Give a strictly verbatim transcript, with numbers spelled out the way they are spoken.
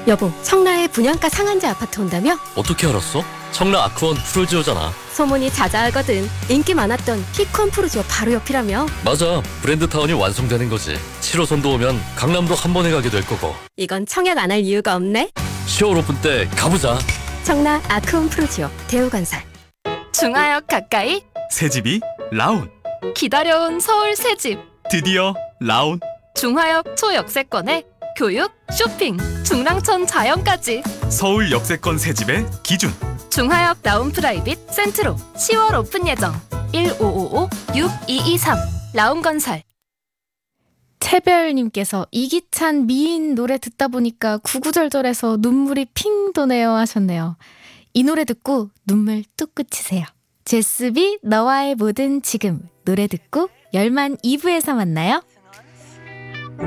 여보, 청라에 분양가 상한제 아파트 온다며? 어떻게 알았어? 청라 아크원 프루지오잖아. 소문이 자자하거든. 인기 많았던 피콘 프루지오 바로 옆이라며? 맞아, 브랜드 타운이 완성되는 거지. 칠 호선도 오면 강남도 한 번에 가게 될 거고. 이건 청약 안 할 이유가 없네. 시월 오픈 때 가보자. 청라 아크원 프루지오 대우건설. 중하역 가까이 새집이 라운. 기다려온 서울 새집. 드디어 라운. 중하역 초역세권에 교육, 쇼핑, 중랑천 자연까지. 서울 역세권 새집의 기준. 중하역 라운 프라이빗 센트로 시월 오픈 예정. 일오오오 육이이삼 라운건설. 채별님께서 이기찬 미인 노래 듣다 보니까 구구절절해서 눈물이 핑 도네요 하셨네요. 이 노래 듣고 눈물 뚝 그치세요. 제스비 너와의 모든 지금 노래 듣고 열만 이 부에서 만나요.